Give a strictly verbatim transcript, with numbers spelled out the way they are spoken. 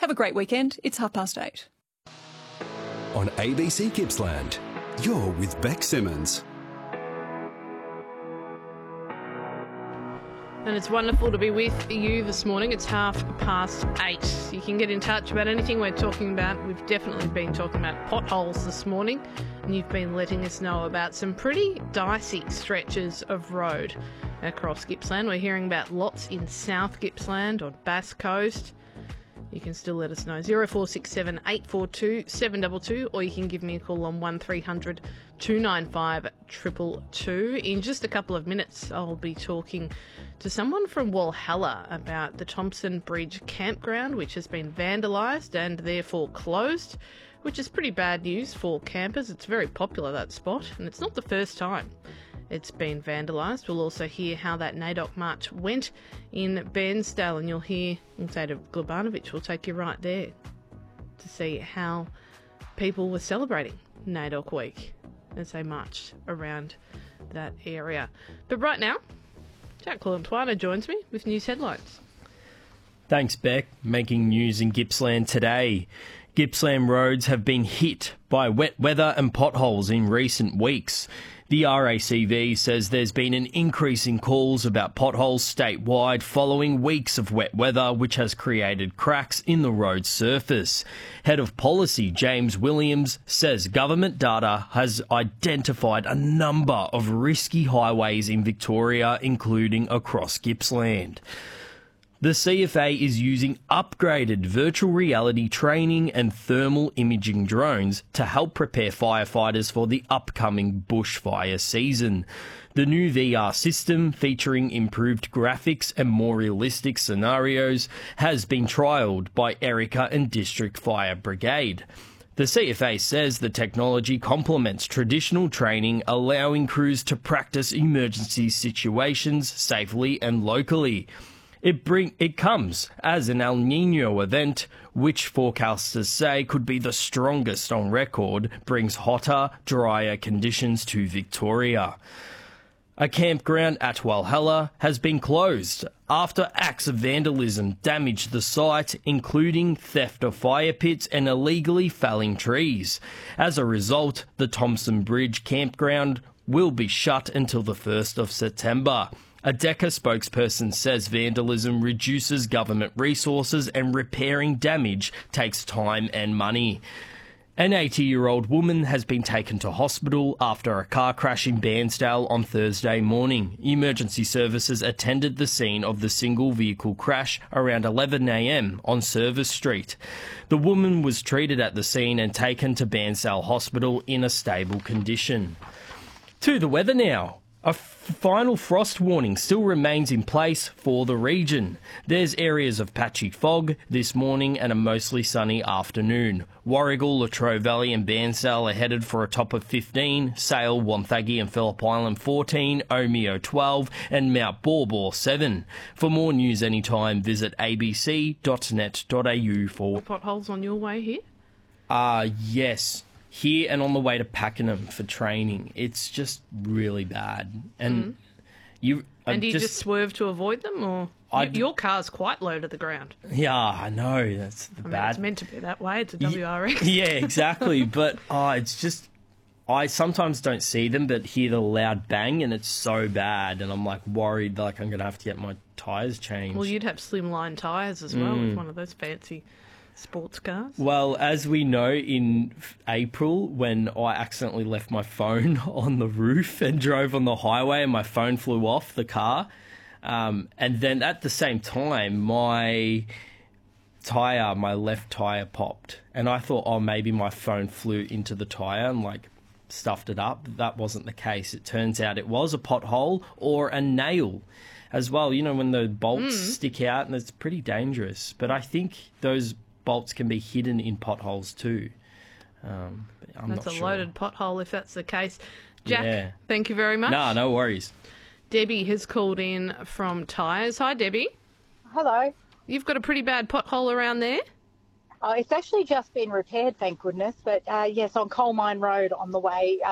Have a great weekend. It's half past eight. On A B C Gippsland, you're with Beck Simmons. And it's wonderful to be with you this morning. It's half past eight. You can get in touch about anything we're talking about. We've definitely been talking about potholes this morning, and you've been letting us know about some pretty dicey stretches of road across Gippsland. We're hearing about lots in South Gippsland or Bass Coast. You can still let us know. zero four six seven, eight four two, seven two two, or you can give me a call on one three hundred, two nine five, two two two. In just a couple of minutes, I'll be talking to someone from Walhalla about the Thompson Bridge campground, which has been vandalised and therefore closed, which is pretty bad news for campers. It's very popular, that spot, and it's not the first time it's been vandalised. We'll also hear how that NAIDOC march went in Bairnsdale, and you'll hear Zeta Glebanovic will take you right there to see how people were celebrating NAIDOC week as they marched around that area. But right now, Jack Colantuano joins me with news headlines. Thanks, Beck. Making news in Gippsland today. Gippsland roads have been hit by wet weather and potholes in recent weeks. The R A C V says there's been an increase in calls about potholes statewide following weeks of wet weather, which has created cracks in the road surface. Head of Policy James Williams says government data has identified a number of risky highways in Victoria, including across Gippsland. The C F A is using upgraded virtual reality training and thermal imaging drones to help prepare firefighters for the upcoming bushfire season. The new V R system, featuring improved graphics and more realistic scenarios, has been trialled by Erica and District Fire Brigade. The C F A says the technology complements traditional training, allowing crews to practice emergency situations safely and locally. It bring it comes as an El Niño event, which forecasters say could be the strongest on record, brings hotter, drier conditions to Victoria. A campground at Walhalla has been closed after acts of vandalism damaged the site, including theft of fire pits and illegally felling trees. As a result, the Thompson Bridge campground will be shut until the first of September. A DECA spokesperson says vandalism reduces government resources and repairing damage takes time and money. An eighty-year-old woman has been taken to hospital after a car crash in Bairnsdale on Thursday morning. Emergency services attended the scene of the single vehicle crash around eleven a m on Service Street. The woman was treated at the scene and taken to Bairnsdale Hospital in a stable condition. To the weather now. A final frost warning still remains in place for the region. There's areas of patchy fog this morning and a mostly sunny afternoon. Warragul, Latrobe Valley and Bairnsdale are headed for a top of fifteen, Sale, Wonthaggi and Phillip Island fourteen, Omeo twelve and Mount Baw seven. For more news anytime, visit a b c dot net dot a u for... Potholes on your way here? Uh, yes. Here and on the way to Pakenham for training. It's just really bad. And mm. you And do you just, just swerve to avoid them, or I'd, your car's quite low to the ground? Yeah, I know. That's the I mean, bad. It's meant to be that way. It's a W R X. Yeah, exactly. But oh, it's just I sometimes don't see them, but hear the loud bang, and it's so bad, and I'm like worried like I'm gonna have to get my tyres changed. Well, you'd have slimline tyres as well mm. with one of those fancy sports cars. Well, as we know, in April, when I accidentally left my phone on the roof and drove on the highway and my phone flew off the car, um, and then at the same time, my tyre, my left tyre popped, and I thought, oh, maybe my phone flew into the tyre and like stuffed it up. That wasn't the case. It turns out it was a pothole or a nail as well. You know, when the bolts mm. stick out, and it's pretty dangerous. But I think those bolts can be hidden in potholes too. Um, I'm that's not a sure. loaded pothole if that's the case. Jack, yeah. Thank you very much. No, no worries. Debbie has called in from Tyres. Hi, Debbie. Hello. You've got a pretty bad pothole around there? Oh, it's actually just been repaired, thank goodness. But uh, yes, on Coal Mine Road on the way